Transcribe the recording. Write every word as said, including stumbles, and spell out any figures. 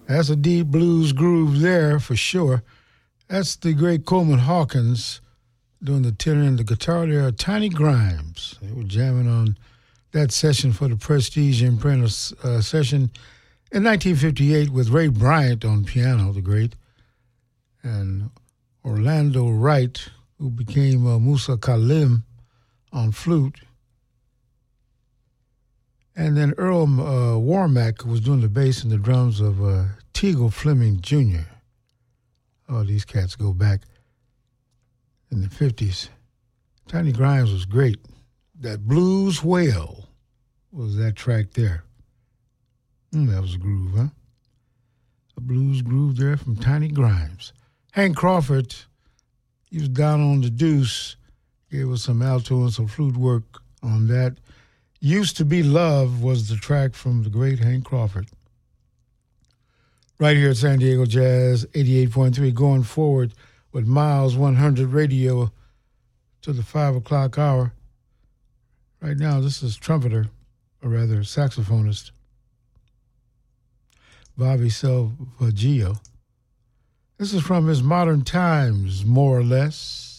That's a deep blues groove there for sure. That's the great Coleman Hawkins doing the tenor and the guitar there. Tiny Grimes. They were jamming on that session for the Prestige Imprint uh, session in nineteen fifty-eight with Ray Bryant on piano, the great, and Orlando Wright, who became uh, Musa Kalim on flute. And then Earl uh, Warmack was doing the bass and the drums of uh, Teagle Fleming Junior Oh, these cats go back in the fifties. Tiny Grimes was great. That Blues Whale was that track there. Mm, that was a groove, huh? A blues groove there from Tiny Grimes. Hank Crawford, he was down on the deuce, gave us some alto and some flute work on that. Used to Be Love was the track from the great Hank Crawford. Right here at San Diego Jazz, eighty-eight point three, going forward with Miles one hundred Radio to the five o'clock hour. Right now, this is trumpeter, or rather saxophonist, Bobby Salvaggio. This is from his Modern Times, more or less.